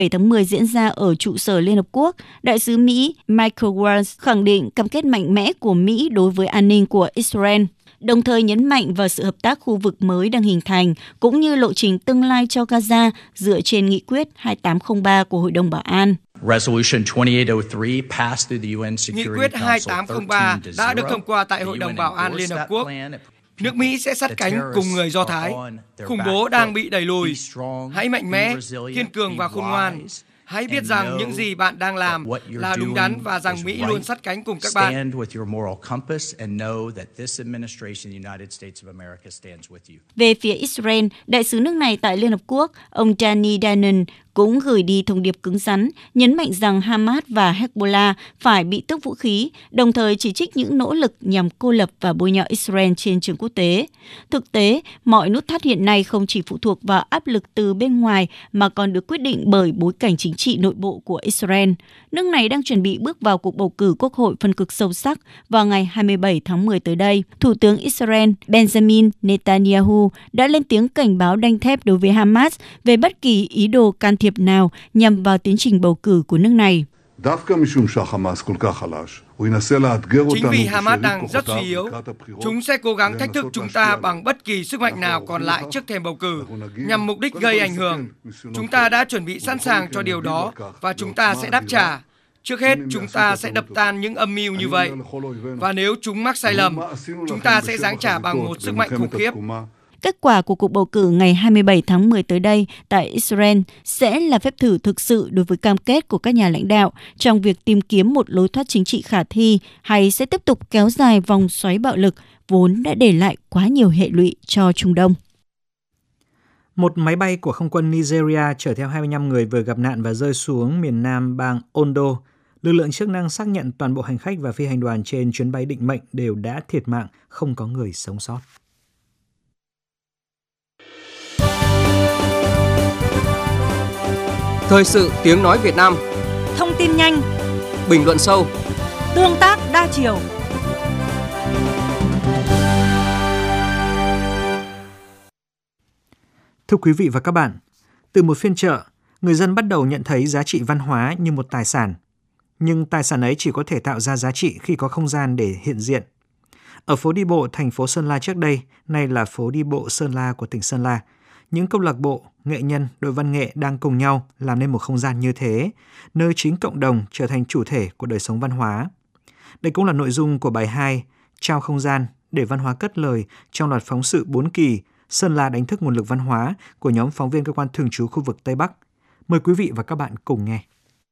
7 tháng 10 diễn ra ở trụ sở Liên Hợp Quốc, Đại sứ Mỹ Michael Waltz khẳng định cam kết mạnh mẽ của Mỹ đối với an ninh của Israel, đồng thời nhấn mạnh vào sự hợp tác khu vực mới đang hình thành, cũng như lộ trình tương lai cho Gaza dựa trên nghị quyết 2803 của Hội đồng Bảo an. Nghị quyết 2803 đã được thông qua tại Hội đồng Bảo an Liên Hợp Quốc. Nước Mỹ sẽ sát cánh cùng người Do Thái. Khủng bố đang bị đẩy lùi. Hãy mạnh mẽ, kiên cường và khôn ngoan. Hãy biết rằng những gì bạn đang làm là đúng đắn và rằng Mỹ luôn sát cánh cùng các bạn. Về phía Israel, đại sứ nước này tại Liên Hợp Quốc, ông Danny Danon, cũng gửi đi thông điệp cứng rắn, nhấn mạnh rằng Hamas và Hezbollah phải bị tước vũ khí, đồng thời chỉ trích những nỗ lực nhằm cô lập và bôi nhọ Israel trên trường quốc tế. Thực tế, mọi nút thắt hiện nay không chỉ phụ thuộc vào áp lực từ bên ngoài mà còn được quyết định bởi bối cảnh chính trị nội bộ của Israel. Nước này đang chuẩn bị bước vào cuộc bầu cử quốc hội phân cực sâu sắc vào ngày 27 tháng 10 tới đây. Thủ tướng Israel Benjamin Netanyahu đã lên tiếng cảnh báo đanh thép đối với Hamas về bất kỳ ý đồ can thiệp nào nhằm vào tiến trình bầu cử của nước này. Chính vì Hamas đang rất suy yếu, chúng sẽ cố gắng thách thức chúng ta bằng bất kỳ sức mạnh nào còn lại trước thềm bầu cử, nhằm mục đích gây ảnh hưởng. Chúng ta đã chuẩn bị sẵn sàng cho điều đó và chúng ta sẽ đáp trả. Trước hết, chúng ta sẽ đập tan những âm mưu như vậy. Và nếu chúng mắc sai lầm, chúng ta sẽ giáng trả bằng một sức mạnh khủng khiếp. Kết quả của cuộc bầu cử ngày 27 tháng 10 tới đây tại Israel sẽ là phép thử thực sự đối với cam kết của các nhà lãnh đạo trong việc tìm kiếm một lối thoát chính trị khả thi, hay sẽ tiếp tục kéo dài vòng xoáy bạo lực vốn đã để lại quá nhiều hệ lụy cho Trung Đông. Một máy bay của không quân Nigeria chở theo 25 người vừa gặp nạn và rơi xuống miền nam bang Ondo. Lực lượng chức năng xác nhận toàn bộ hành khách và phi hành đoàn trên chuyến bay định mệnh đều đã thiệt mạng, không có người sống sót. Thời sự tiếng nói Việt Nam. Thông tin nhanh, bình luận sâu, tương tác đa chiều. Thưa quý vị và các bạn, từ một phiên chợ, người dân bắt đầu nhận thấy giá trị văn hóa như một tài sản. Nhưng tài sản ấy chỉ có thể tạo ra giá trị khi có không gian để hiện diện. Ở phố đi bộ thành phố Sơn La trước đây, nay là phố đi bộ Sơn La của tỉnh Sơn La, những câu lạc bộ, nghệ nhân, đội văn nghệ đang cùng nhau làm nên một không gian như thế, nơi chính cộng đồng trở thành chủ thể của đời sống văn hóa. Đây cũng là nội dung của bài 2, Trao không gian để văn hóa cất lời trong loạt phóng sự 4 kỳ Sơn La đánh thức nguồn lực văn hóa của nhóm phóng viên cơ quan thường trú khu vực Tây Bắc. Mời quý vị và các bạn cùng nghe.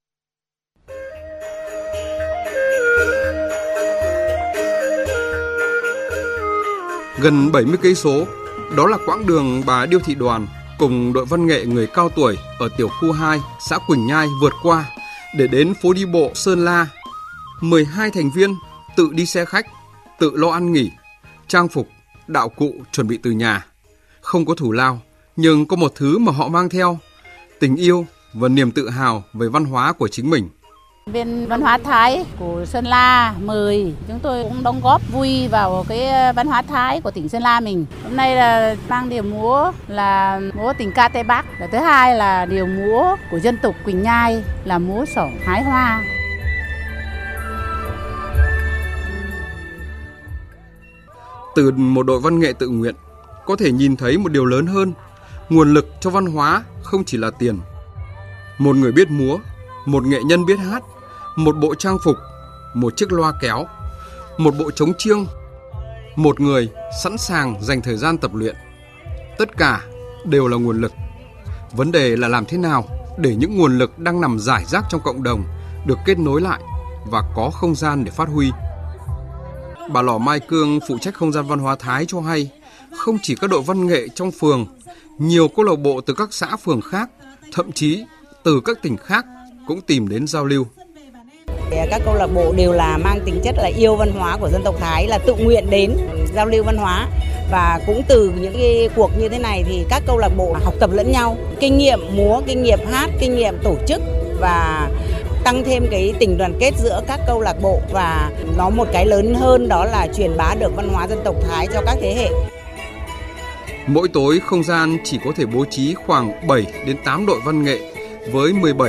Gần 70 cây số, đó là quãng đường bà Điêu Thị Đoàn cùng đội văn nghệ người cao tuổi ở tiểu khu 2, xã Quỳnh Nhai vượt qua để đến phố đi bộ Sơn La. 12 thành viên tự đi xe khách, tự lo ăn nghỉ, trang phục, đạo cụ chuẩn bị từ nhà. Không có thù lao, nhưng có một thứ mà họ mang theo, tình yêu và niềm tự hào về văn hóa của chính mình. Bên văn hóa Thái của Sơn La mời chúng tôi cũng đóng góp vui vào cái văn hóa Thái của tỉnh Sơn La mình. Hôm nay là mang điệu múa là múa tình ca Tây Bắc. Và thứ hai là điệu múa của dân tộc Quỳnh Nhai là múa xỏ hái hoa. Từ một đội văn nghệ tự nguyện, có thể nhìn thấy một điều lớn hơn. Nguồn lực cho văn hóa không chỉ là tiền. Một người biết múa, một nghệ nhân biết hát, một bộ trang phục, một chiếc loa kéo, một bộ trống chiêng, một người sẵn sàng dành thời gian tập luyện. Tất cả đều là nguồn lực. Vấn đề là làm thế nào để những nguồn lực đang nằm rải rác trong cộng đồng được kết nối lại và có không gian để phát huy. Bà Lò Mai Cương phụ trách không gian văn hóa Thái cho hay, không chỉ các đội văn nghệ trong phường, nhiều câu lạc bộ từ các xã phường khác, thậm chí từ các tỉnh khác cũng tìm đến giao lưu. Các câu lạc bộ đều là mang tính chất là yêu văn hóa của dân tộc Thái, là tự nguyện đến giao lưu văn hóa. Và cũng từ những cái cuộc như thế này thì các câu lạc bộ học tập lẫn nhau, kinh nghiệm múa, kinh nghiệm hát, kinh nghiệm tổ chức và tăng thêm cái tình đoàn kết giữa các câu lạc bộ. Và nó một cái lớn hơn đó là truyền bá được văn hóa dân tộc Thái cho các thế hệ. Mỗi tối không gian chỉ có thể bố trí khoảng 7 đến 8 đội văn nghệ với 17